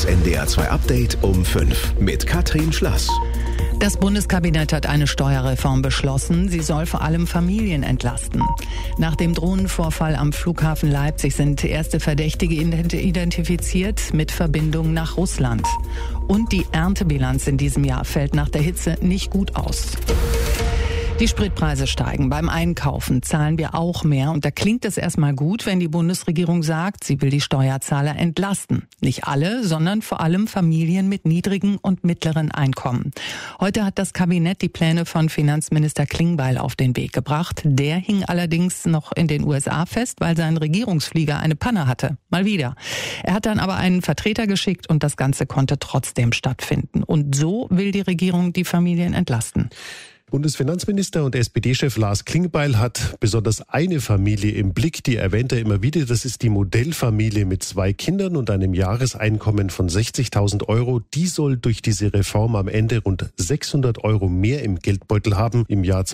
Das NDR 2 Update um 5 mit Katrin Schlass. Das Bundeskabinett hat eine Steuerreform beschlossen. Sie soll vor allem Familien entlasten. Nach dem Drohnenvorfall am Flughafen Leipzig sind erste Verdächtige identifiziert mit Verbindung nach Russland. Und die Erntebilanz in diesem Jahr fällt nach der Hitze nicht gut aus. Die Spritpreise steigen. Beim Einkaufen zahlen wir auch mehr. Und da klingt es erstmal gut, wenn die Bundesregierung sagt, sie will die Steuerzahler entlasten. Nicht alle, sondern vor allem Familien mit niedrigen und mittleren Einkommen. Heute hat das Kabinett die Pläne von Finanzminister Klingbeil auf den Weg gebracht. Der hing allerdings noch in den USA fest, weil sein Regierungsflieger eine Panne hatte. Mal wieder. Er hat dann aber einen Vertreter geschickt und das Ganze konnte trotzdem stattfinden. Und so will die Regierung die Familien entlasten. Bundesfinanzminister und SPD-Chef Lars Klingbeil hat besonders eine Familie im Blick, die erwähnt er immer wieder. Das ist die Modellfamilie mit 2 Kindern und einem Jahreseinkommen von 60.000 Euro. Die soll durch diese Reform am Ende rund 600 Euro mehr im Geldbeutel haben im Jahr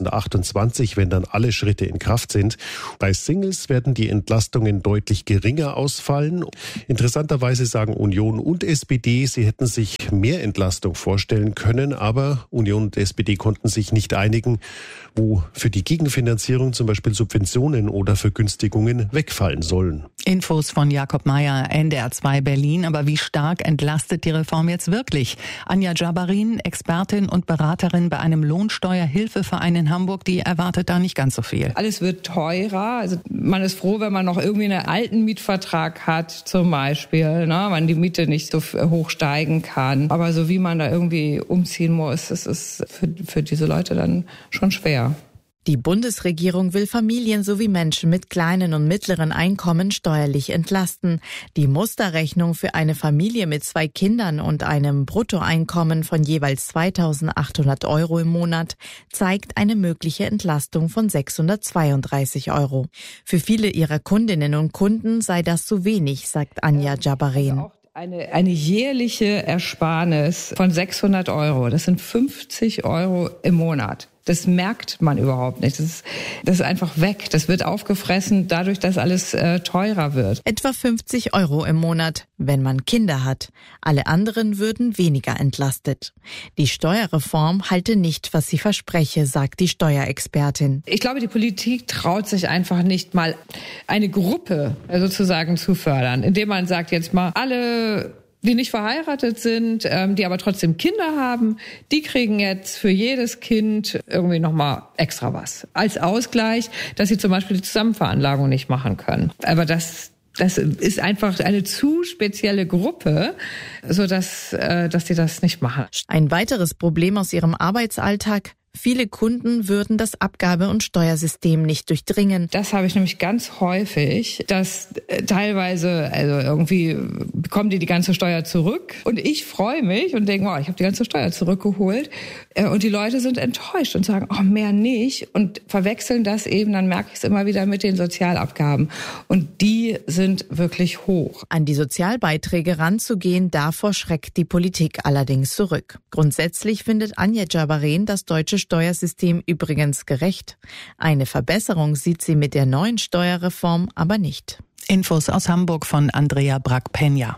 2028, wenn dann alle Schritte in Kraft sind. Bei Singles werden die Entlastungen deutlich geringer ausfallen. Interessanterweise sagen Union und SPD, sie hätten sich mehr Entlastung vorstellen können, aber Union und SPD konnten sich nicht einigen, wo für die Gegenfinanzierung zum Beispiel Subventionen oder Vergünstigungen wegfallen sollen. Infos von Jakob Meyer, NDR 2 Berlin. Aber wie stark entlastet die Reform jetzt wirklich? Anja Jabarin, Expertin und Beraterin bei einem Lohnsteuerhilfeverein in Hamburg, die erwartet da nicht ganz so viel. Alles wird teurer. Also man ist froh, wenn man noch irgendwie einen alten Mietvertrag hat, zum Beispiel, man die Miete nicht so hoch steigen kann. Aber so wie man da irgendwie umziehen muss, das ist für diese Leute dann schon schwer. Die Bundesregierung will Familien sowie Menschen mit kleinen und mittleren Einkommen steuerlich entlasten. Die Musterrechnung für eine Familie mit 2 Kindern und einem Bruttoeinkommen von jeweils 2.800 Euro im Monat zeigt eine mögliche Entlastung von 632 Euro. Für viele ihrer Kundinnen und Kunden sei das zu wenig, sagt Anja Jabarin. Eine jährliche Ersparnis von 600 Euro, das sind 50 Euro im Monat. Das merkt man überhaupt nicht. Das ist einfach weg. Das wird aufgefressen dadurch, dass alles teurer wird. Etwa 50 Euro im Monat, wenn man Kinder hat. Alle anderen würden weniger entlastet. Die Steuerreform halte nicht, was sie verspreche, sagt die Steuerexpertin. Ich glaube, die Politik traut sich einfach nicht mal, eine Gruppe sozusagen zu fördern, indem man sagt, jetzt mal alle, die nicht verheiratet sind, die aber trotzdem Kinder haben, die kriegen jetzt für jedes Kind irgendwie nochmal extra was. Als Ausgleich, dass sie zum Beispiel die Zusammenveranlagung nicht machen können. Aber das ist einfach eine zu spezielle Gruppe, sodass die das nicht machen. Ein weiteres Problem aus ihrem Arbeitsalltag: viele Kunden würden das Abgabe- und Steuersystem nicht durchdringen. Das habe ich nämlich ganz häufig, dass teilweise, also irgendwie bekommen die ganze Steuer zurück und ich freue mich und denke, ich habe die ganze Steuer zurückgeholt und die Leute sind enttäuscht und sagen, mehr nicht und verwechseln das eben, dann merke ich es immer wieder mit den Sozialabgaben und die sind wirklich hoch. An die Sozialbeiträge ranzugehen, davor schreckt die Politik allerdings zurück. Grundsätzlich findet Anja Jabarin das deutsche Steuersystem übrigens gerecht. Eine Verbesserung sieht sie mit der neuen Steuerreform aber nicht. Infos aus Hamburg von Andrea Brack-Peña.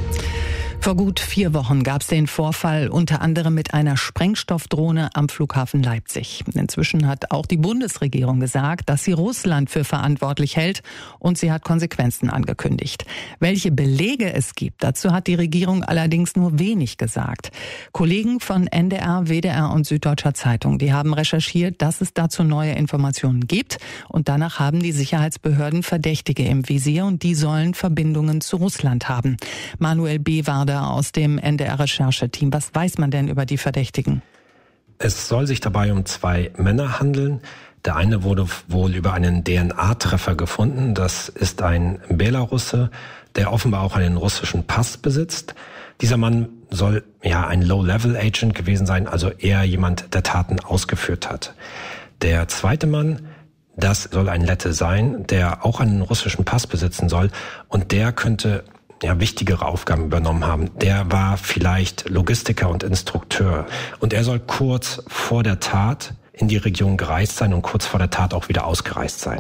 Vor gut 4 Wochen gab es den Vorfall unter anderem mit einer Sprengstoffdrohne am Flughafen Leipzig. Inzwischen hat auch die Bundesregierung gesagt, dass sie Russland für verantwortlich hält und sie hat Konsequenzen angekündigt. Welche Belege es gibt, dazu hat die Regierung allerdings nur wenig gesagt. Kollegen von NDR, WDR und Süddeutscher Zeitung, die haben recherchiert, dass es dazu neue Informationen gibt und danach haben die Sicherheitsbehörden Verdächtige im Visier und die sollen Verbindungen zu Russland haben. Manuel Bewarder aus dem NDR-Rechercheteam. Was weiß man denn über die Verdächtigen? Es soll sich dabei um 2 Männer handeln. Der eine wurde wohl über einen DNA-Treffer gefunden. Das ist ein Belarusse, der offenbar auch einen russischen Pass besitzt. Dieser Mann soll ein Low-Level-Agent gewesen sein, also eher jemand, der Taten ausgeführt hat. Der zweite Mann, das soll ein Lette sein, der auch einen russischen Pass besitzen soll und der könnte wichtigere Aufgaben übernommen haben. Der war vielleicht Logistiker und Instrukteur. Und er soll kurz vor der Tat in die Region gereist sein und kurz vor der Tat auch wieder ausgereist sein.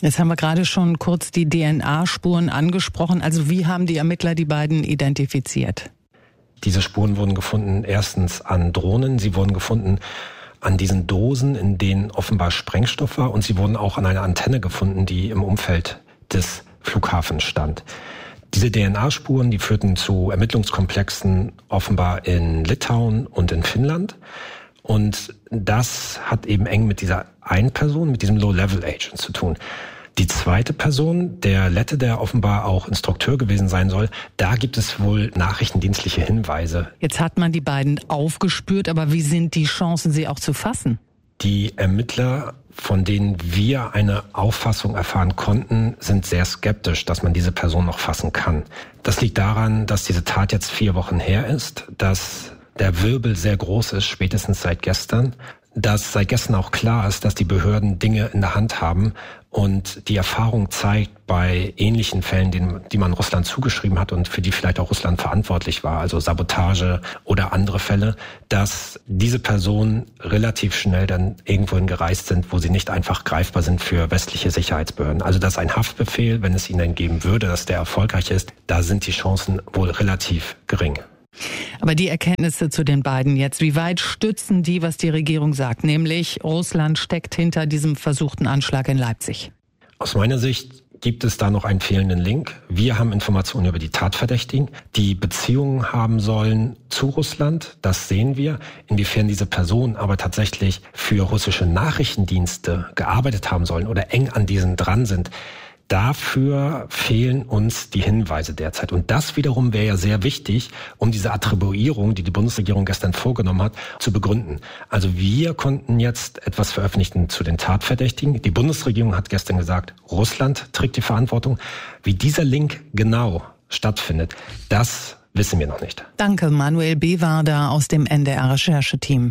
Jetzt haben wir gerade schon kurz die DNA-Spuren angesprochen. Also wie haben die Ermittler die beiden identifiziert? Diese Spuren wurden gefunden erstens an Drohnen, sie wurden gefunden an diesen Dosen, in denen offenbar Sprengstoff war, und sie wurden auch an einer Antenne gefunden, die im Umfeld des Flughafens stand. Diese DNA-Spuren, die führten zu Ermittlungskomplexen offenbar in Litauen und in Finnland. Und das hat eben eng mit dieser einen Person, mit diesem Low-Level-Agent zu tun. Die zweite Person, der Lette, der offenbar auch Instrukteur gewesen sein soll, da gibt es wohl nachrichtendienstliche Hinweise. Jetzt hat man die beiden aufgespürt, aber wie sind die Chancen, sie auch zu fassen? Die Ermittler, von denen wir eine Auffassung erfahren konnten, sind sehr skeptisch, dass man diese Person noch fassen kann. Das liegt daran, dass diese Tat jetzt 4 Wochen her ist, dass der Wirbel sehr groß ist, spätestens seit gestern, dass seit gestern auch klar ist, dass die Behörden Dinge in der Hand haben, und die Erfahrung zeigt bei ähnlichen Fällen, die man Russland zugeschrieben hat und für die vielleicht auch Russland verantwortlich war, also Sabotage oder andere Fälle, dass diese Personen relativ schnell dann irgendwohin gereist sind, wo sie nicht einfach greifbar sind für westliche Sicherheitsbehörden. Also dass ein Haftbefehl, wenn es ihn dann geben würde, dass der erfolgreich ist, da sind die Chancen wohl relativ gering. Aber die Erkenntnisse zu den beiden jetzt, wie weit stützen die, was die Regierung sagt, nämlich Russland steckt hinter diesem versuchten Anschlag in Leipzig? Aus meiner Sicht gibt es da noch einen fehlenden Link. Wir haben Informationen über die Tatverdächtigen, die Beziehungen haben sollen zu Russland, das sehen wir. Inwiefern diese Personen aber tatsächlich für russische Nachrichtendienste gearbeitet haben sollen oder eng an diesen dran sind, dafür fehlen uns die Hinweise derzeit. Und das wiederum wäre ja sehr wichtig, um diese Attribuierung, die die Bundesregierung gestern vorgenommen hat, zu begründen. Also wir konnten jetzt etwas veröffentlichen zu den Tatverdächtigen. Die Bundesregierung hat gestern gesagt, Russland trägt die Verantwortung. Wie dieser Link genau stattfindet, das wissen wir noch nicht. Danke, Manuel Bewarder aus dem NDR-Rechercheteam.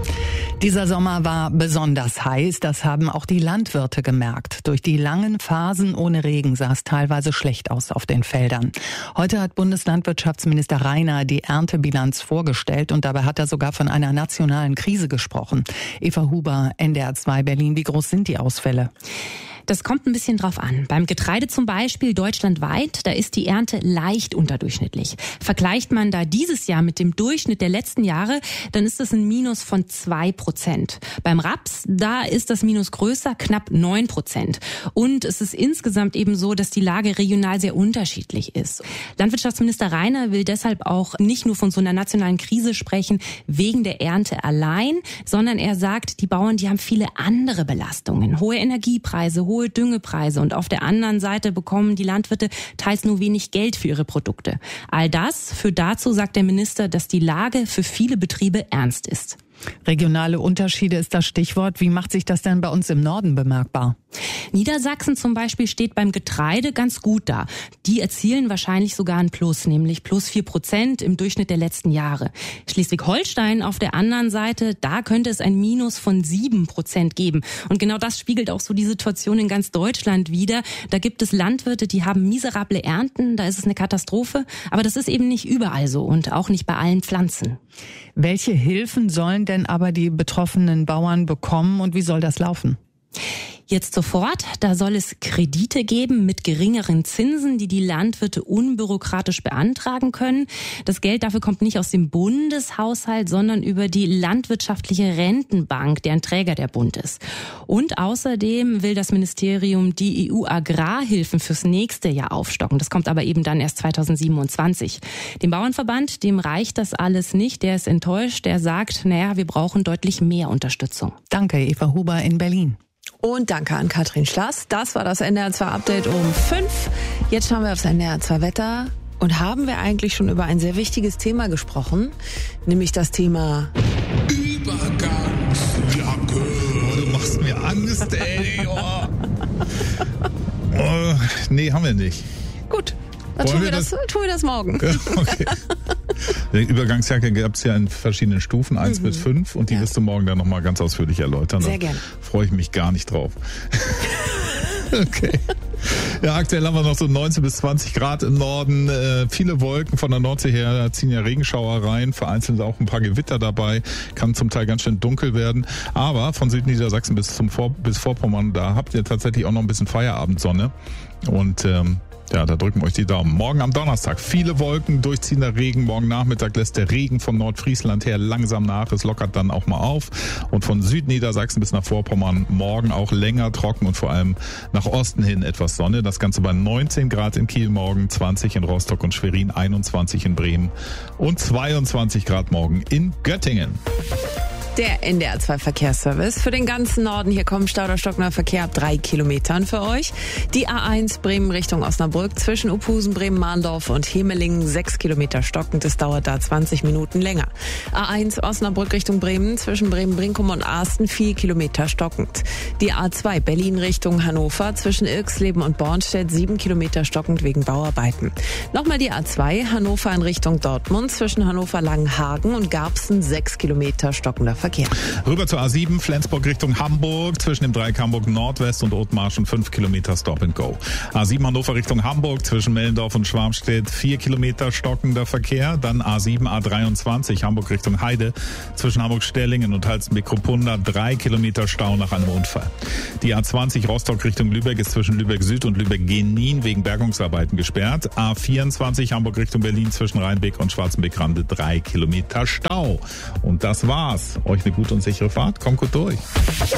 Dieser Sommer war besonders heiß, das haben auch die Landwirte gemerkt. Durch die langen Phasen ohne Regen sah es teilweise schlecht aus auf den Feldern. Heute hat Bundeslandwirtschaftsminister Reiner die Erntebilanz vorgestellt und dabei hat er sogar von einer nationalen Krise gesprochen. Eva Huber, NDR 2 Berlin, wie groß sind die Ausfälle? Das kommt ein bisschen drauf an. Beim Getreide zum Beispiel deutschlandweit, da ist die Ernte leicht unterdurchschnittlich. Vergleicht man da dieses Jahr mit dem Durchschnitt der letzten Jahre, dann ist das ein Minus von 2%. Beim Raps, da ist das Minus größer, knapp 9%. Und es ist insgesamt eben so, dass die Lage regional sehr unterschiedlich ist. Landwirtschaftsminister Reiner will deshalb auch nicht nur von so einer nationalen Krise sprechen, wegen der Ernte allein, sondern er sagt, die Bauern, die haben viele andere Belastungen. Hohe Energiepreise, hohe Düngepreise und auf der anderen Seite bekommen die Landwirte teils nur wenig Geld für ihre Produkte. All das führt dazu, sagt der Minister, dass die Lage für viele Betriebe ernst ist. Regionale Unterschiede ist das Stichwort. Wie macht sich das denn bei uns im Norden bemerkbar? Niedersachsen zum Beispiel steht beim Getreide ganz gut da. Die erzielen wahrscheinlich sogar ein Plus, nämlich plus 4% im Durchschnitt der letzten Jahre. Schleswig-Holstein auf der anderen Seite, da könnte es ein Minus von 7% geben. Und genau das spiegelt auch so die Situation in ganz Deutschland wider. Da gibt es Landwirte, die haben miserable Ernten, da ist es eine Katastrophe. Aber das ist eben nicht überall so und auch nicht bei allen Pflanzen. Welche Hilfen sollen denn aber die betroffenen Bauern bekommen und wie soll das laufen? Jetzt sofort, da soll es Kredite geben mit geringeren Zinsen, die die Landwirte unbürokratisch beantragen können. Das Geld dafür kommt nicht aus dem Bundeshaushalt, sondern über die landwirtschaftliche Rentenbank, deren Träger der Bund ist. Und außerdem will das Ministerium die EU-Agrarhilfen fürs nächste Jahr aufstocken. Das kommt aber eben dann erst 2027. Dem Bauernverband, dem reicht das alles nicht. Der ist enttäuscht. Der sagt, wir brauchen deutlich mehr Unterstützung. Danke, Eva Huber in Berlin. Und danke an Katrin Schlass. Das war das NDR 2 Update um 5. Jetzt schauen wir aufs NDR 2 Wetter. Und haben wir eigentlich schon über ein sehr wichtiges Thema gesprochen? Nämlich das Thema Übergangsjacke. Oh, du machst mir Angst, ey. Oh. Nee, haben wir nicht. Gut. Dann tun wir das morgen. Okay. Die Übergangsjacke gab es ja in verschiedenen Stufen, 1 bis 5. Und die wirst du morgen dann nochmal ganz ausführlich erläutern. Sehr gerne. Freue ich mich gar nicht drauf. Okay. Ja, aktuell haben wir noch so 19 bis 20 Grad im Norden. Viele Wolken von der Nordsee her, ziehen ja Regenschauer rein. Vereinzelt auch ein paar Gewitter dabei. Kann zum Teil ganz schön dunkel werden. Aber von Südniedersachsen bis Vorpommern, da habt ihr tatsächlich auch noch ein bisschen Feierabendsonne. Und ja, da drücken wir euch die Daumen. Morgen am Donnerstag viele Wolken, durchziehender Regen. Morgen Nachmittag lässt der Regen von Nordfriesland her langsam nach. Es lockert dann auch mal auf. Und von Südniedersachsen bis nach Vorpommern morgen auch länger trocken und vor allem nach Osten hin etwas Sonne. Das Ganze bei 19 Grad in Kiel morgen, 20 in Rostock und Schwerin, 21 in Bremen und 22 Grad morgen in Göttingen. Der NDR 2 Verkehrsservice für den ganzen Norden. Hier kommt Stau oder stockender Verkehr ab 3 Kilometern für euch. Die A1 Bremen Richtung Osnabrück zwischen Uphusen, Bremen-Mahndorf und Hemelingen 6 Kilometer stockend. Es dauert da 20 Minuten länger. A1 Osnabrück Richtung Bremen zwischen Bremen-Brinkum und Asten 4 Kilometer stockend. Die A2 Berlin Richtung Hannover zwischen Irxleben und Bornstedt 7 Kilometer stockend wegen Bauarbeiten. Nochmal die A2 Hannover in Richtung Dortmund zwischen Hannover-Langenhagen und Garbsen 6 Kilometer stockender Verkehr. Rüber zur A7, Flensburg Richtung Hamburg, zwischen dem Dreieck Hamburg Nordwest und Othmarschen 5 Kilometer Stop and Go. A7 Hannover Richtung Hamburg, zwischen Mellendorf und Schwarmstedt 4 Kilometer stockender Verkehr. Dann A7 A23 Hamburg Richtung Heide, zwischen Hamburg-Sterlingen und Halstenbeck-Kruppunda 3 Kilometer Stau nach einem Unfall. Die A20 Rostock Richtung Lübeck ist zwischen Lübeck Süd und Lübeck Genin wegen Bergungsarbeiten gesperrt. A24 Hamburg Richtung Berlin zwischen Rheinbeck und Schwarzenbeck-Rande 3 Kilometer Stau. Und das war's. Euch eine gute und sichere Fahrt. Kommt gut durch.